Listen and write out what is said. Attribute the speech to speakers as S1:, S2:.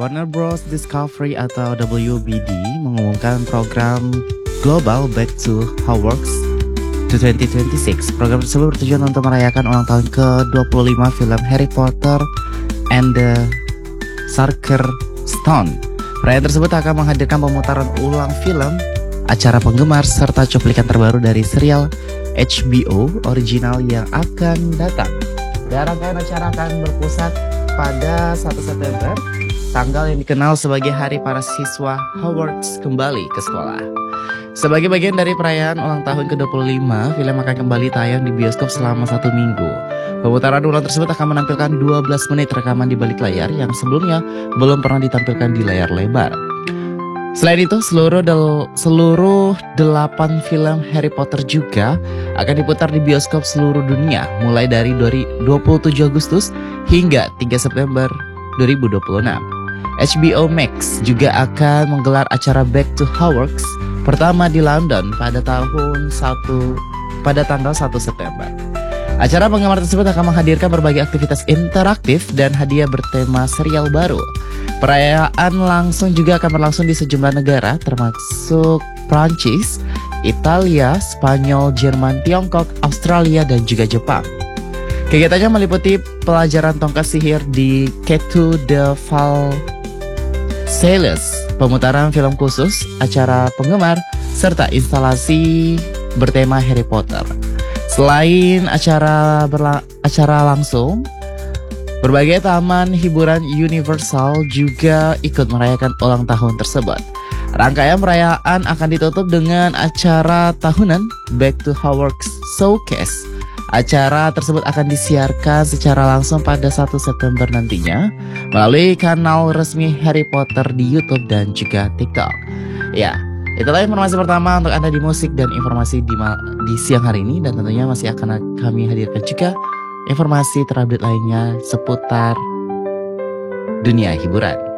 S1: Warner Bros. Discovery atau WBD mengumumkan program Global Back to Hogwarts 2026. Program tersebut bertujuan untuk merayakan ulang tahun ke-25 film Harry Potter and the Sorcerer's Stone. Perayaan tersebut akan menghadirkan pemutaran ulang film, acara penggemar, serta cuplikan terbaru dari serial HBO original yang akan datang. Dan rangkaian acara akan berpusat pada 1 September, tanggal yang dikenal sebagai Hari para Siswa Hogwarts kembali ke sekolah. Sebagai bagian dari perayaan ulang tahun ke-25, film akan kembali tayang di bioskop selama 1 minggu. Pemutaran ulang tersebut akan menampilkan 12 menit rekaman di balik layar yang sebelumnya belum pernah ditampilkan di layar lebar. Selain itu, seluruh 8 film Harry Potter juga akan diputar di bioskop seluruh dunia mulai dari 27 Agustus hingga 3 September 2026. HBO Max juga akan menggelar acara Back to Hogwarts pertama di London pada tanggal 1 September. Acara penggemar tersebut akan menghadirkan berbagai aktivitas interaktif dan hadiah bertema serial baru. Perayaan langsung juga akan berlangsung di sejumlah negara termasuk Prancis, Italia, Spanyol, Jerman, Tiongkok, Australia, dan juga Jepang. Kegiatannya meliputi pelajaran tongkat sihir di Ketu de Valseilles, pemutaran film khusus, acara penggemar, serta instalasi bertema Harry Potter. Selain acara langsung, berbagai taman hiburan Universal juga ikut merayakan ulang tahun tersebut. Rangkaian perayaan akan ditutup dengan acara tahunan Back to Hogwarts Showcase. Acara tersebut akan disiarkan secara langsung pada 1 September nantinya melalui kanal resmi Harry Potter di YouTube dan juga TikTok. Ya, itulah informasi pertama untuk Anda di musik dan informasi di siang hari ini, dan tentunya masih akan kami hadirkan juga informasi terupdate lainnya seputar dunia hiburan.